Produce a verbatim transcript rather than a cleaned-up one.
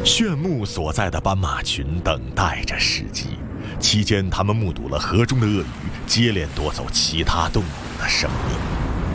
炫目所在的斑马群等待着时机，期间他们目睹了河中的鳄鱼接连夺走其他动物的生命。